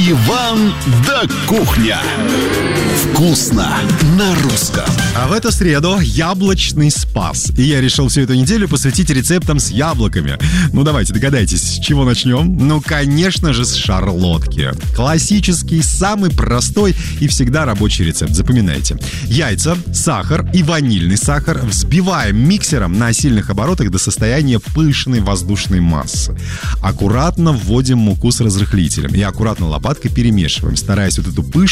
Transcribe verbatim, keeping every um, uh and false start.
Иван да кухня. Вкусно на русском. А в эту среду яблочный спас. И я решил всю эту неделю посвятить рецептам с яблоками. Ну давайте, догадайтесь, с чего начнем? Ну, конечно же, с шарлотки. Классический, самый простой и всегда рабочий рецепт. Запоминайте. Яйца, сахар и ванильный сахар взбиваем миксером на сильных оборотах до состояния пышной воздушной массы. Аккуратно вводим муку с разрыхлителем и аккуратно лопаткой перемешиваем, стараясь вот эту пышную